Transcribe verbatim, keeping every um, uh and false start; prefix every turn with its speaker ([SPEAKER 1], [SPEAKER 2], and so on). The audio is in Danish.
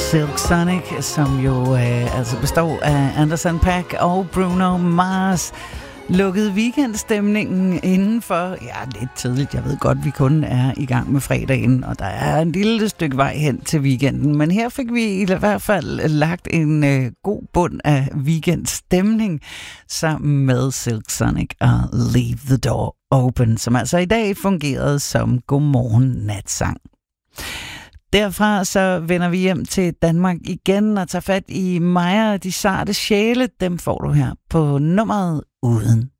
[SPEAKER 1] Silk Sonic, som jo øh, altså består af Anderson .Paak og Bruno Mars, lukkede weekendstemningen indenfor. Ja, lidt tidligt. Jeg ved godt, vi kun er i gang med fredagen, og der er en lille stykke vej hen til weekenden. Men her fik vi i hvert fald lagt en øh, god bund af weekendstemning sammen med Silk Sonic og Leave the Door Open, som altså i dag fungerede som godmorgen natsang. Derfra så vender vi hjem til Danmark igen og tager fat i Maja og de sarte sjæle. Dem får du her på nummeret Uden